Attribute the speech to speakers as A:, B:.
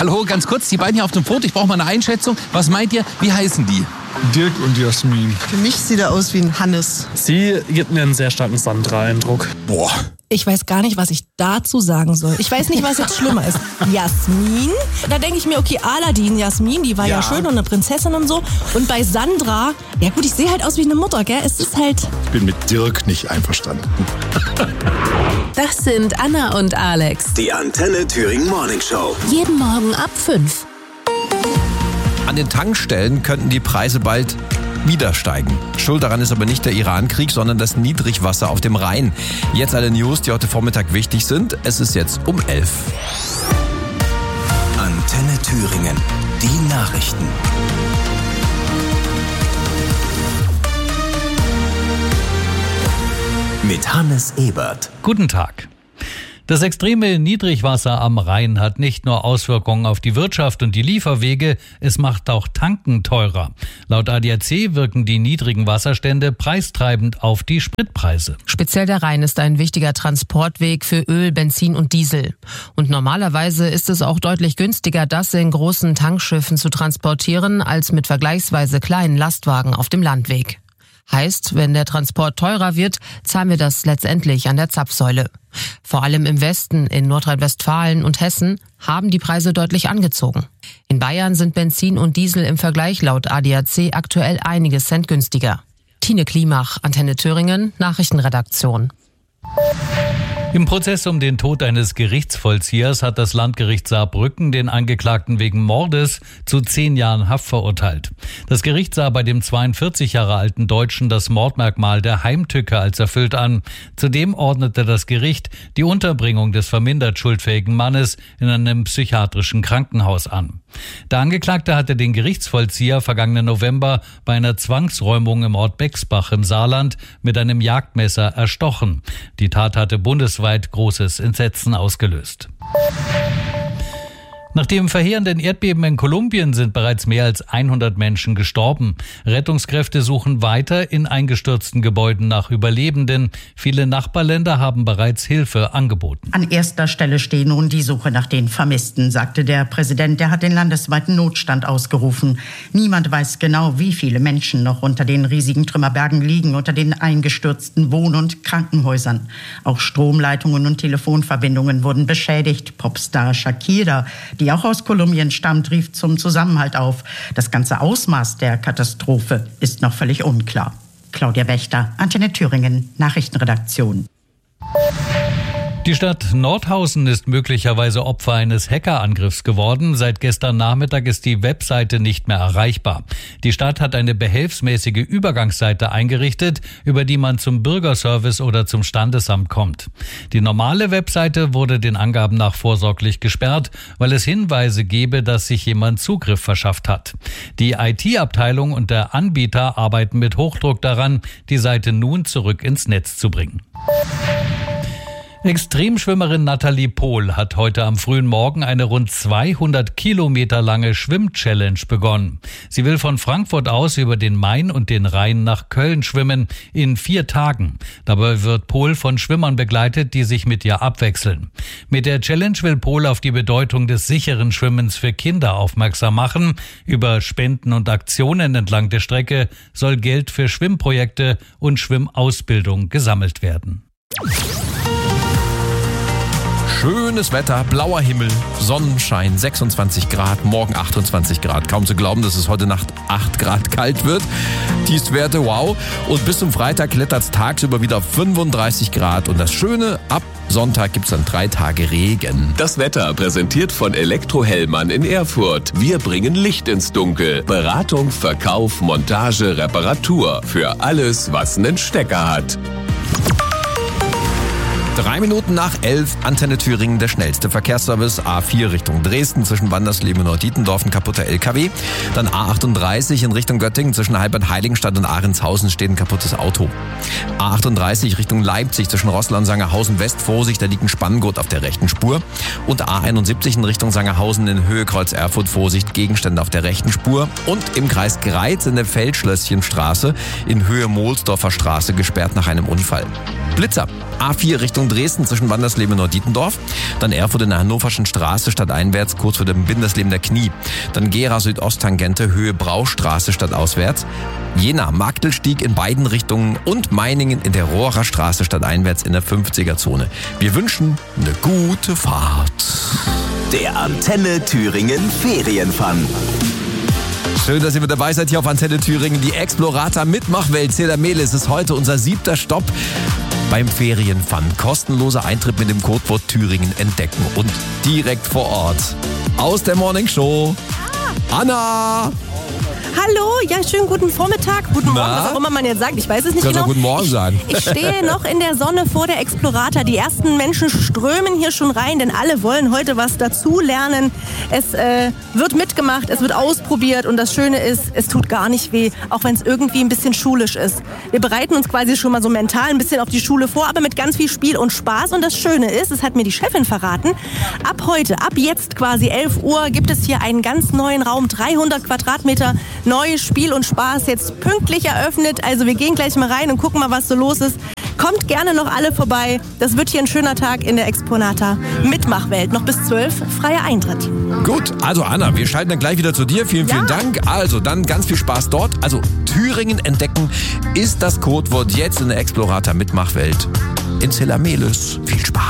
A: Hallo, ganz kurz, die beiden hier auf dem Foto, ich brauche mal eine Einschätzung. Was meint ihr, wie heißen die?
B: Dirk und Jasmin.
C: Für mich sieht er aus wie ein Hannes.
D: Sie gibt mir einen sehr starken Sandra-Eindruck.
A: Boah.
E: Ich weiß gar nicht, was ich dazu sagen soll. Ich weiß nicht, was jetzt schlimmer ist. Jasmin? Da denke ich mir, okay, Aladdin, Jasmin, die war ja schön und eine Prinzessin und so. Und bei Sandra, ja gut, ich sehe halt aus wie eine Mutter, gell? Es ist halt...
B: Ich bin mit Dirk nicht einverstanden.
F: Das sind Anna und Alex.
G: Die Antenne Thüringen Morning Show.
F: Jeden Morgen ab 5.
H: An den Tankstellen könnten die Preise bald wieder steigen. Schuld daran ist aber nicht der Iran-Krieg, sondern das Niedrigwasser auf dem Rhein. Jetzt alle News, die heute Vormittag wichtig sind. Es ist jetzt um 11.
G: Antenne Thüringen. Die Nachrichten. Mit Hannes Ebert.
I: Guten Tag. Das extreme Niedrigwasser am Rhein hat nicht nur Auswirkungen auf die Wirtschaft und die Lieferwege, es macht auch Tanken teurer. Laut ADAC wirken die niedrigen Wasserstände preistreibend auf die Spritpreise.
J: Speziell der Rhein ist ein wichtiger Transportweg für Öl, Benzin und Diesel. Und normalerweise ist es auch deutlich günstiger, das in großen Tankschiffen zu transportieren, als mit vergleichsweise kleinen Lastwagen auf dem Landweg. Heißt, wenn der Transport teurer wird, zahlen wir das letztendlich an der Zapfsäule. Vor allem im Westen, in Nordrhein-Westfalen und Hessen, haben die Preise deutlich angezogen. In Bayern sind Benzin und Diesel im Vergleich laut ADAC aktuell einige Cent günstiger. Tine Klimach, Antenne Thüringen, Nachrichtenredaktion.
I: Im Prozess um den Tod eines Gerichtsvollziehers hat das Landgericht Saarbrücken den Angeklagten wegen Mordes zu 10 Jahren Haft verurteilt. Das Gericht sah bei dem 42 Jahre alten Deutschen das Mordmerkmal der Heimtücke als erfüllt an. Zudem ordnete das Gericht die Unterbringung des vermindert schuldfähigen Mannes in einem psychiatrischen Krankenhaus an. Der Angeklagte hatte den Gerichtsvollzieher vergangenen November bei einer Zwangsräumung im Ort Bexbach im Saarland mit einem Jagdmesser erstochen. Die Tat hatte bundesweit großes Entsetzen ausgelöst. Nach dem verheerenden Erdbeben in Kolumbien sind bereits mehr als 100 Menschen gestorben. Rettungskräfte suchen weiter in eingestürzten Gebäuden nach Überlebenden. Viele Nachbarländer haben bereits Hilfe angeboten.
K: An erster Stelle steht nun die Suche nach den Vermissten, sagte der Präsident. Der hat den landesweiten Notstand ausgerufen. Niemand weiß genau, wie viele Menschen noch unter den riesigen Trümmerbergen liegen, unter den eingestürzten Wohn- und Krankenhäusern. Auch Stromleitungen und Telefonverbindungen wurden beschädigt. Popstar Shakira, die auch aus Kolumbien stammt, rief zum Zusammenhalt auf. Das ganze Ausmaß der Katastrophe ist noch völlig unklar. Claudia Wächter, Antenne Thüringen, Nachrichtenredaktion.
I: Die Stadt Nordhausen ist möglicherweise Opfer eines Hackerangriffs geworden. Seit gestern Nachmittag ist die Webseite nicht mehr erreichbar. Die Stadt hat eine behelfsmäßige Übergangsseite eingerichtet, über die man zum Bürgerservice oder zum Standesamt kommt. Die normale Webseite wurde den Angaben nach vorsorglich gesperrt, weil es Hinweise gebe, dass sich jemand Zugriff verschafft hat. Die IT-Abteilung und der Anbieter arbeiten mit Hochdruck daran, die Seite nun zurück ins Netz zu bringen. Extremschwimmerin Nathalie Pohl hat heute am frühen Morgen eine rund 200 Kilometer lange Schwimm-Challenge begonnen. Sie will von Frankfurt aus über den Main und den Rhein nach Köln schwimmen in 4 Tagen. Dabei wird Pohl von Schwimmern begleitet, die sich mit ihr abwechseln. Mit der Challenge will Pohl auf die Bedeutung des sicheren Schwimmens für Kinder aufmerksam machen. Über Spenden und Aktionen entlang der Strecke soll Geld für Schwimmprojekte und Schwimmausbildung gesammelt werden.
H: Schönes Wetter, blauer Himmel, Sonnenschein, 26 Grad, morgen 28 Grad. Kaum zu glauben, dass es heute Nacht 8 Grad kalt wird. Tiefstwerte, wow. Und bis zum Freitag klettert es tagsüber wieder auf 35 Grad. Und das Schöne, ab Sonntag gibt es dann 3 Tage Regen.
G: Das Wetter präsentiert von Elektrohellmann in Erfurt. Wir bringen Licht ins Dunkel. Beratung, Verkauf, Montage, Reparatur. Für alles, was einen Stecker hat.
H: 3 Minuten nach 11, Antenne Thüringen, der schnellste Verkehrsservice. A4 Richtung Dresden zwischen Wandersleben und Neu-Dietendorf, ein kaputter LKW. Dann A38 in Richtung Göttingen zwischen Heilbad-Heiligenstadt und Ahrenshausen steht ein kaputtes Auto. A38 Richtung Leipzig zwischen Roßla und Sangerhausen West, Vorsicht, da liegt ein Spanngurt auf der rechten Spur. Und A71 in Richtung Sangerhausen in Höhe Kreuz Erfurt, Vorsicht, Gegenstände auf der rechten Spur. Und im Kreis Greiz in der Feldschlösschenstraße in Höhe Mohlsdorfer Straße gesperrt nach einem Unfall. Blitzer, A4 Richtung Richtung Dresden zwischen Wandersleben und Neu-Dietendorf. Dann Erfurt in der Hannoverschen Straße stadteinwärts, kurz vor dem Bindersleben der Knie. Dann Gera Südost-Tangente, Höhe Braustraße stadtauswärts. Jena Magdelstieg in beiden Richtungen und Meiningen in der Rohrer Straße stadteinwärts in der 50er-Zone. Wir wünschen eine gute Fahrt.
L: Der Antenne Thüringen Ferienfun.
H: Schön, dass ihr mit dabei seid hier auf Antenne Thüringen. Die Explorator Mitmachwelt Zedermelis ist heute unser 7. Stopp beim Ferienfun. Kostenloser Eintritt mit dem Codewort Thüringen entdecken und direkt vor Ort. Aus der Morning Show, Anna!
E: Hallo, ja, schönen guten Vormittag, guten Morgen, was auch immer man jetzt sagt, ich weiß es nicht
H: genau. Auch guten Morgen sagen.
E: Ich stehe noch in der Sonne vor der Explorator. Die ersten Menschen strömen hier schon rein, denn alle wollen heute was dazulernen. Es wird mitgemacht, es wird ausprobiert und das Schöne ist, es tut gar nicht weh, auch wenn es irgendwie ein bisschen schulisch ist. Wir bereiten uns quasi schon mal so mental ein bisschen auf die Schule vor, aber mit ganz viel Spiel und Spaß. Und das Schöne ist, es hat mir die Chefin verraten, ab jetzt quasi 11 Uhr gibt es hier einen ganz neuen Raum, 300 Quadratmeter, neues Spiel und Spaß, jetzt pünktlich eröffnet. Also wir gehen gleich mal rein und gucken mal, was so los ist. Kommt gerne noch alle vorbei. Das wird hier ein schöner Tag in der Explorator Mitmachwelt. Noch bis 12, freier Eintritt.
H: Gut, also Anna, wir schalten dann gleich wieder zu dir. Vielen Dank. Also dann ganz viel Spaß dort. Also Thüringen entdecken ist das Codewort jetzt in der Explorator Mitmachwelt in Zedermelis. Viel Spaß.